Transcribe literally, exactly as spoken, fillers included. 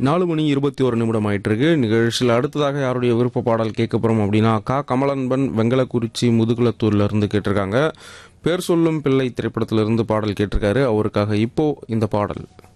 நாலு மணி இருபத்தி ஒரு நிமிடம் ஆயிட்டு இருக்கு. நிகழ்ச்சியில் அடுத்ததாக யாருடைய விருப்ப பாடல் கேட்க போறோம் அப்படின்னா கா கமலன்பன் வெங்கலக்குறிச்சி முதுகுளத்தூர்ல இருந்து கேட்டிருக்காங்க. பேர் சொல்லும் பிள்ளை திரைப்படத்திலிருந்து பாடல் கேட்டிருக்காரு. அவருக்காக இப்போ இந்த பாடல்.